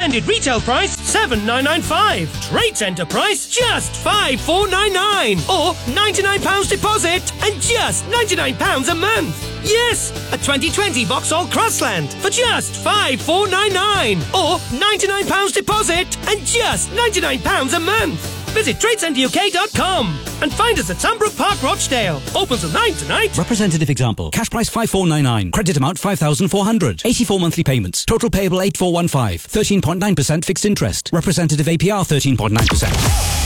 Standard retail price £7,995. Trade Centre price just £5,499. Or £99 deposit and just £99 a month. Yes, a 2020 Vauxhall Crossland for just £5,499. Or £99 deposit and just £99 a month. Visit TradeCenterUK.com and find us at Sandbrook Park, Rochdale. Open till 9 tonight. Representative example. Cash price 5,499. Credit amount 5,400. 84 monthly payments. Total payable 8,415. 13.9% fixed interest. Representative APR 13.9%.